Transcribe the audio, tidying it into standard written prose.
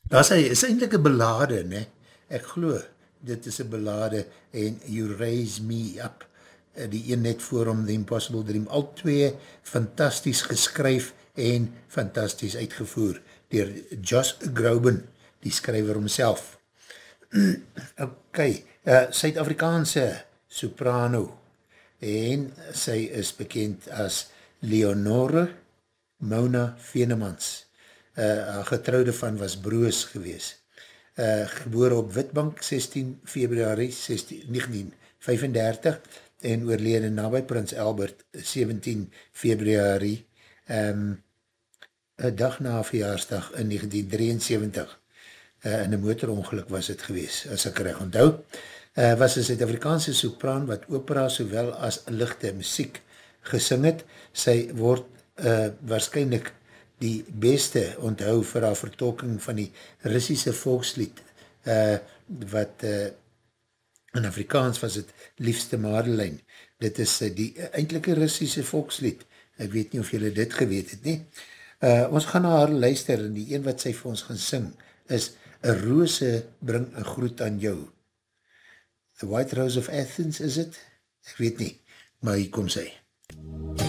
Daar is eindelijk een ballade, ne? Ek glo, dit is een ballade en You Raise Me Up, die een net voor om The Impossible Dream, al twee fantastisch geskryf en fantastisch uitgevoer dier Josh Groban, die skryver homself. Ok, Suid-Afrikaanse soprano en sy is bekend as Leonore Mona Venemans. Haar getrouwde van was Broos gewees. Gebore op Witbank 16 februari 1935 en oorlede nabij Prins Albert 17 februari een dag na verjaarsdag in 1973. In een motorongeluk was het gewees, as ek reg onthou. Was een Suid-Afrikaanse sopraan wat opera sowel as lichte muziek gesing het. Sy word waarskynlik die beste onthou vir haar vertolking van die Russische volkslied, wat in Afrikaans was het Liefste Madeleine. Dit is die eindelike Russische volkslied. Ek weet nie of julle dit geweet het nie. Ons gaan na haar luister en die een wat sy vir ons gaan sing is Een rose bring een groet aan jou. The White Rose of Athens, is het? Ek weet nie, maar hier kom sy.